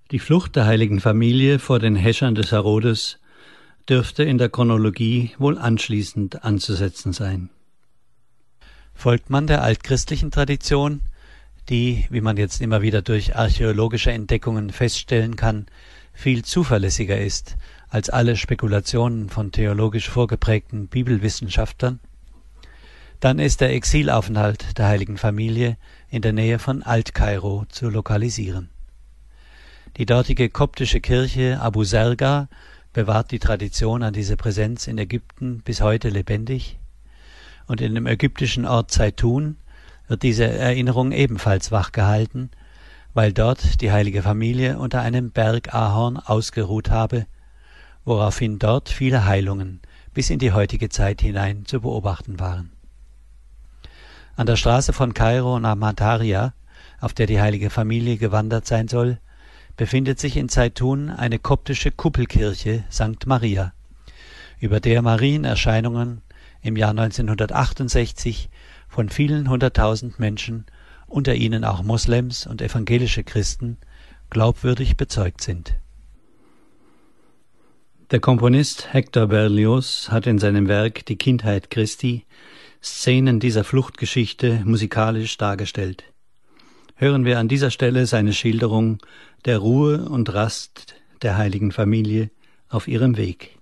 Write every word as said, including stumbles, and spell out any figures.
Die Flucht der heiligen Familie vor den Häschern des Herodes dürfte in der Chronologie wohl anschließend anzusetzen sein. Folgt man der altchristlichen Tradition, die, wie man jetzt immer wieder durch archäologische Entdeckungen feststellen kann, viel zuverlässiger ist als alle Spekulationen von theologisch vorgeprägten Bibelwissenschaftlern, dann ist der Exilaufenthalt der heiligen Familie in der Nähe von Alt-Kairo zu lokalisieren. Die dortige koptische Kirche Abu Serga bewahrt die Tradition an diese Präsenz in Ägypten bis heute lebendig, und in dem ägyptischen Ort Zeitun wird diese Erinnerung ebenfalls wachgehalten, weil dort die heilige Familie unter einem Bergahorn ausgeruht habe, woraufhin dort viele Heilungen bis in die heutige Zeit hinein zu beobachten waren. An der Straße von Kairo nach Mataria, auf der die heilige Familie gewandert sein soll, befindet sich in Zeitun eine koptische Kuppelkirche Sankt Maria, über der Marienerscheinungen im Jahr neunzehnhundertachtundsechzig von vielen hunderttausend Menschen, unter ihnen auch Moslems und evangelische Christen, glaubwürdig bezeugt sind. Der Komponist Hector Berlioz hat in seinem Werk Die Kindheit Christi Szenen dieser Fluchtgeschichte musikalisch dargestellt. Hören wir an dieser Stelle seine Schilderung der Ruhe und Rast der heiligen Familie auf ihrem Weg.